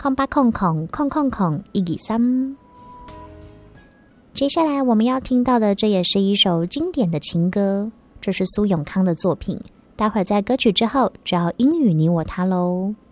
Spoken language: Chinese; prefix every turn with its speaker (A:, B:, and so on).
A: 空吧空空空空空1、2、3。接下来我们要听到的，这也是一首经典的情歌，这是苏永康的作品。待会儿在歌曲之后就要英语你我他喽。